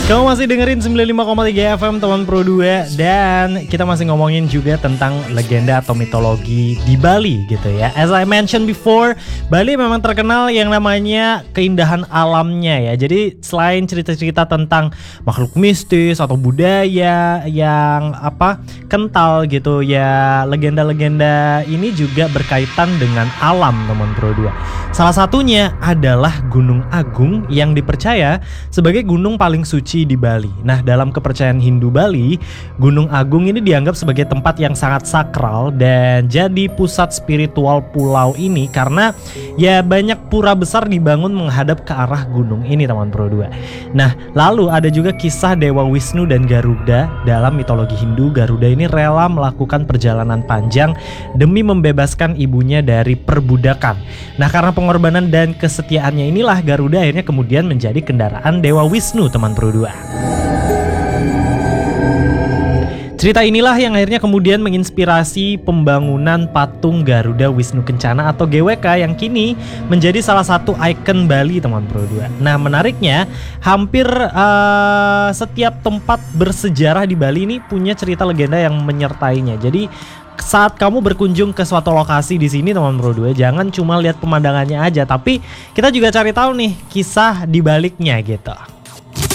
Kamu masih dengerin 95,3 FM teman Pro 2. Dan kita masih ngomongin juga tentang legenda atau mitologi di Bali gitu ya. As I mentioned before, Bali memang terkenal yang namanya keindahan alamnya ya. Jadi selain cerita-cerita tentang makhluk mistis atau budaya yang kental gitu ya, legenda-legenda ini juga berkaitan dengan alam teman Pro 2. Salah satunya adalah Gunung Agung yang dipercaya sebagai gunung paling suci di Bali. Nah, dalam kepercayaan Hindu Bali, Gunung Agung ini dianggap sebagai tempat yang sangat sakral dan jadi pusat spiritual pulau ini karena ya banyak pura besar dibangun menghadap ke arah gunung ini teman Pro 2. Nah, lalu ada juga kisah Dewa Wisnu dan Garuda. Dalam mitologi Hindu, Garuda ini rela melakukan perjalanan panjang demi membebaskan ibunya dari perbudakan. Nah, karena pengorbanan dan kesetiaannya inilah Garuda akhirnya kemudian menjadi kendaraan Dewa Wisnu teman Pro 2. Cerita inilah yang akhirnya kemudian menginspirasi pembangunan patung Garuda Wisnu Kencana atau GWK yang kini menjadi salah satu ikon Bali teman Pro 2. Nah, menariknya hampir setiap tempat bersejarah di Bali ini punya cerita legenda yang menyertainya. Jadi saat kamu berkunjung ke suatu lokasi di sini teman Pro 2, jangan cuma lihat pemandangannya aja, tapi kita juga cari tahu nih kisah di baliknya gitu.